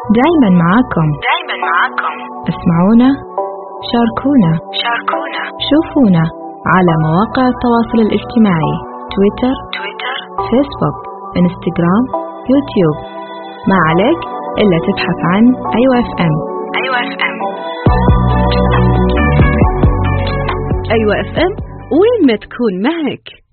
دايما معاكم. اسمعونا، شاركونا، شوفونا على مواقع التواصل الاجتماعي: تويتر، فيسبوك، انستغرام، يوتيوب. ما عليك إلا تبحث عن أيوة اف ام. أيوة اف ام، وين ما تكون معك.